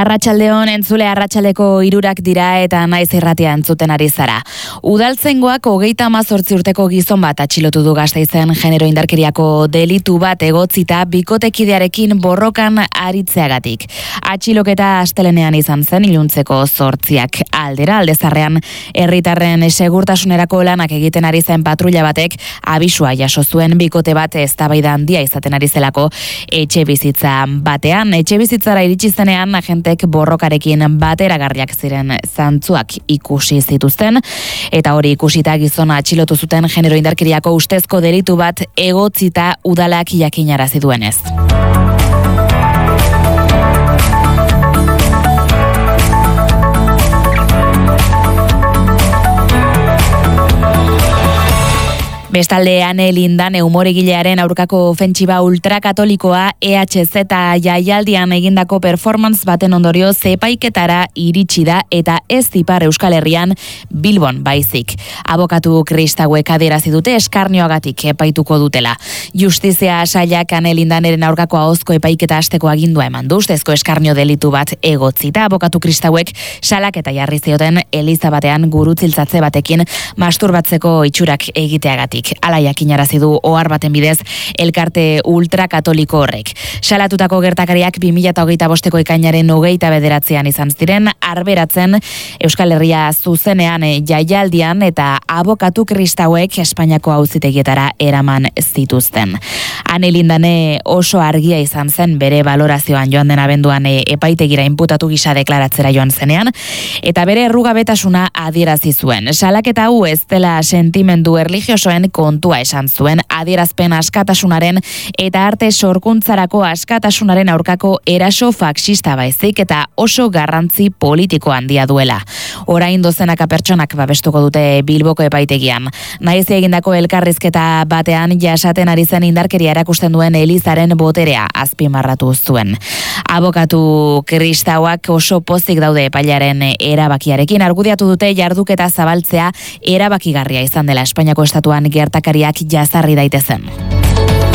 Arratsaldeon entzule arratsaldeko 3 dira eta naiz irratia entzuten ari zara. Udaltzaingoak 38 urteko gizon bat atxilotu du Gasteizen genero indarkeriako delitu bat egotzita bikotekidearekin borrokan aritzeagatik. Atxiloketa astelenean izan zen iluntzeko 8 aldera, Aldezarrean herritarren segurtasunerako lanak egiten ari zen patrulla batek abisua jaso zuen bikote bat eztabaida handia izaten ari zelako etxebizitza batean. Etxebizitzara iritsi zenean agentek borrokarekin bateragarriak ziren zantzuak ikusi zituzten, eta hori ikusita gizona atxilotu zuten genero indarkeriako ustezko delitu bat egotzita udalak jakinarazi duenez. Bestalde Ane Lindane umoregilearen aurkako ofentsiba ultrakatolikoa EHZ jaialdian egindako performance baten ondorio epaiketara iritsi da eta ez Ipar Euskal Herrian Bilbon baizik. Abokatu kristauek adierazi dute eskarnioagatik epaituko dutela. Justizia sailak Ane Lindaneren aurkako ahozko epaiketa hasteko agindua eman du, ustezko eskarnio delitu bat egotzita. Abokatu kristauek salaketa jarri zioten eliza batean gurutziltzatze batekin masturbatzeko itxurak egiteagatik. Hala jakinarazi du ohar baten bidez elkarte ultrakatoliko horrek. Salatutako gertakariak 2025ko ekainaren 29an izan ziren Arberatzen Euskal Herria zuzenean jaialdian eta abokatu kristauek Espainiako auzitegietara eraman zituzten. Ane Lindane oso argia izan zen bere balorazioan joan den abenduan epaitegira inputatu gisa deklaratzera joan zenean, eta bere errugabetasuna adierazi zuen. Salaketa hau ez dela sentimendu erlijiosoen kontua esan zuen, adierazpen askatasunaren eta arte sorkuntzarako askatasunaren aurkako eraso faxista baizik eta oso garrantzi politiko handia duela. Orain dozenaka pertsonak babestuko dute Bilboko epaitegian. Naiz egindako elkarrizketa batean jasaten ari zen indarkeria erakusten duen elizaren boterea azpimarratu zuen. Abokatu kristauak oso pozik daude epailaren erabakiarekin, argudiatu dute jarduketa zabaltzea erabakigarria izan dela Espainiako estatuan gertakariak jazarri daitezen.